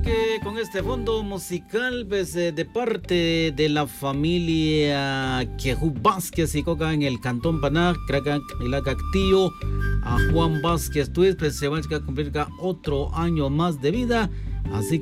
Que con este fondo musical, pues, de parte de la familia Quejú Vázquez y Coca en el Cantón Paná, Cracac y la Cactillo, a Juan Vázquez Tuiz, pues se va a cumplir otro año más de vida. Así